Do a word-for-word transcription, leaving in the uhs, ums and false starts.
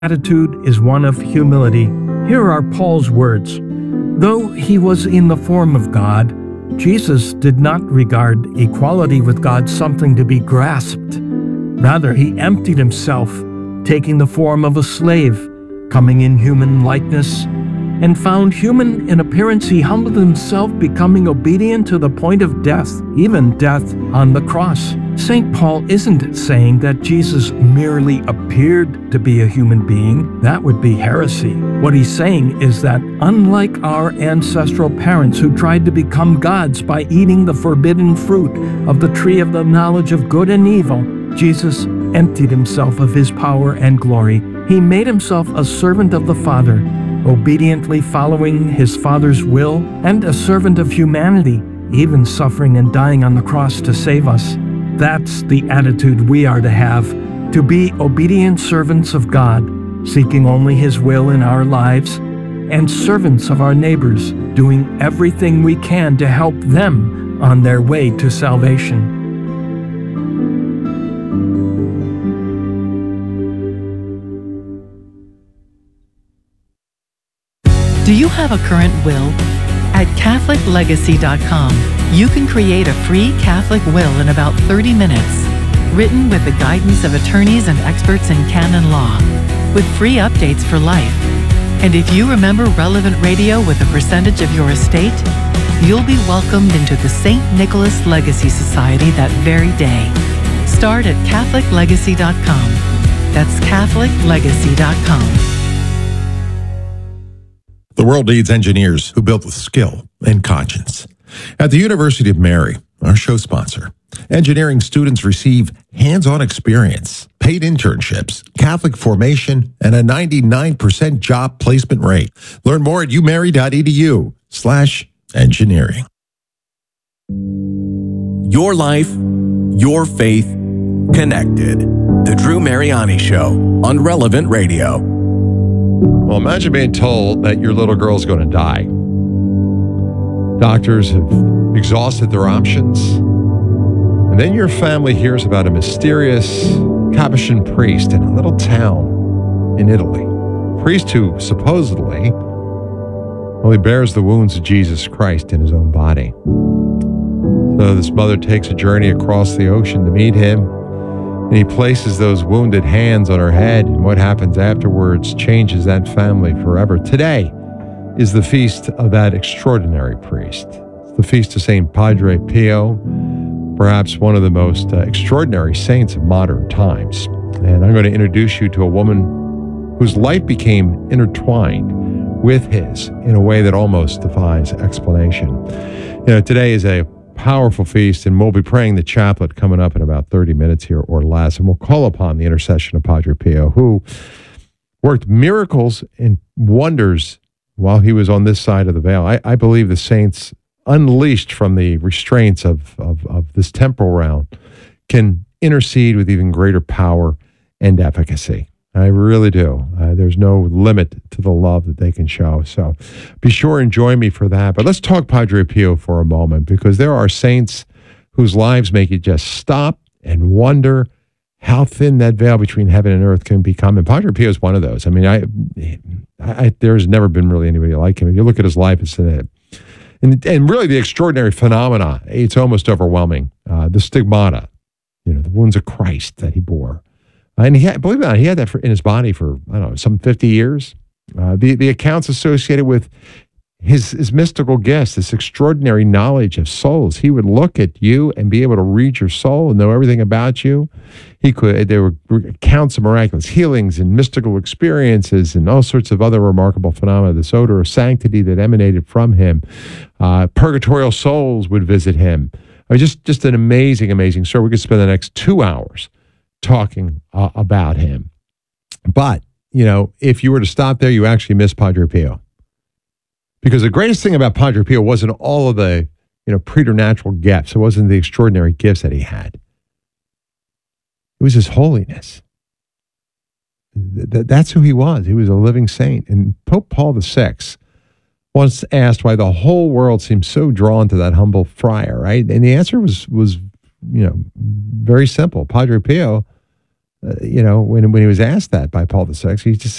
attitude is one of humility. Here are Paul's words. Though he was in the form of God, Jesus did not regard equality with God something to be grasped. Rather, he emptied himself, taking the form of a slave, coming in human likeness, and found human in appearance. He humbled himself, becoming obedient to the point of death, even death on the cross. Saint Paul isn't saying that Jesus merely appeared to be a human being. That would be heresy. What he's saying is that unlike our ancestral parents who tried to become gods by eating the forbidden fruit of the tree of the knowledge of good and evil, Jesus emptied himself of his power and glory. He made himself a servant of the Father, obediently following his Father's will, and a servant of humanity, even suffering and dying on the cross to save us. That's the attitude we are to have, to be obedient servants of God, seeking only his will in our lives, and servants of our neighbors, doing everything we can to help them on their way to salvation. Do you have a current will? At Catholic Legacy dot com, you can create a free Catholic will in about thirty minutes, written with the guidance of attorneys and experts in canon law, with free updates for life. And if you remember relevant radio with a percentage of your estate, you'll be welcomed into the Saint Nicholas Legacy Society that very day. Start at Catholic Legacy dot com. That's Catholic Legacy dot com. The world needs engineers who build with skill and conscience. At the University of Mary, our show sponsor, engineering students receive hands-on experience, paid internships, Catholic formation, and a ninety-nine percent job placement rate. Learn more at umary.edu slash engineering. Your life, your faith, connected. The Drew Mariani Show on Relevant Radio. Well, imagine being told that your little girl's going to die. Doctors have exhausted their options. And then your family hears about a mysterious Capuchin priest in a little town in Italy. A priest who supposedly only bears the wounds of Jesus Christ in his own body. So this mother takes a journey across the ocean to meet him. And he places those wounded hands on her head, and what happens afterwards changes that family forever. Today is the feast of that extraordinary priest. It's the feast of Saint Padre Pio, perhaps one of the most uh, extraordinary saints of modern times. And I'm going to introduce you to a woman whose life became intertwined with his in a way that almost defies explanation. You know, today is a powerful feast, and we'll be praying the chaplet coming up in about thirty minutes here or less, and we'll call upon the intercession of Padre Pio, who worked miracles and wonders while he was on this side of the veil. I, I believe the saints, unleashed from the restraints of, of, of this temporal realm, can intercede with even greater power and efficacy. I really do. Uh, there's no limit to the love that they can show. So be sure and join me for that. But let's talk Padre Pio for a moment, because there are saints whose lives make you just stop and wonder how thin that veil between heaven and earth can become. And Padre Pio is one of those. I mean, I, I, there's never been really anybody like him. If you look at his life, it's a, and, and really the extraordinary phenomena, it's almost overwhelming. Uh, the stigmata, you know, the wounds of Christ that he bore. And he had, believe it or not, he had that for, in his body for, I don't know, some fifty years. Uh, the, the accounts associated with his, his mystical gifts, this extraordinary knowledge of souls. He would look at you and be able to read your soul and know everything about you. He could, there were accounts of miraculous healings and mystical experiences and all sorts of other remarkable phenomena. This odor of sanctity that emanated from him. Uh, purgatorial souls would visit him. I mean, just, just an amazing, amazing story. We could spend the next two hours talking uh, about him. But, you know, if you were to stop there, you actually miss Padre Pio. Because the greatest thing about Padre Pio wasn't all of the, you know, preternatural gifts. It wasn't the extraordinary gifts that he had. It was his holiness. Th- that's who he was. He was a living saint. And Pope Paul the Sixth once asked why the whole world seemed so drawn to that humble friar, right? And the answer was, was you know, very simple. Padre Pio uh, you know, when when he was asked that by Paul the Sixth, he just